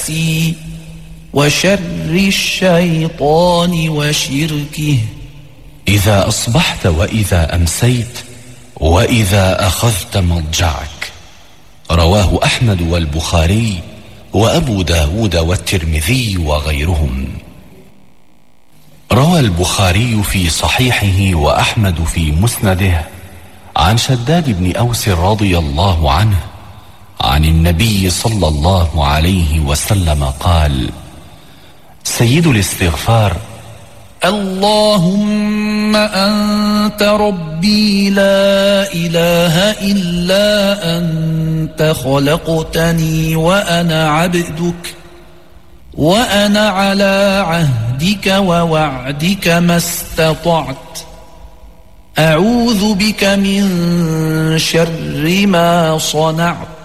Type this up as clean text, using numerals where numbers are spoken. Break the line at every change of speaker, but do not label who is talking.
نفسي وشر الشيطان وشركه.
إذا أصبحت وإذا أمسيت وإذا أخذت مضجعك. رواه أحمد والبخاري وأبو داود والترمذي وغيرهم. روى البخاري في صحيحه وأحمد في مسنده عن شداد بن أوس رضي الله عنه عن النبي صلى الله عليه وسلم قال: سيد الاستغفار:
اللهم أنت ربي لا إله إلا أنت خلقتني وأنا عبدك وأنا على عهدك ووعدك ما استطعت أعوذ بك من شر ما صنعت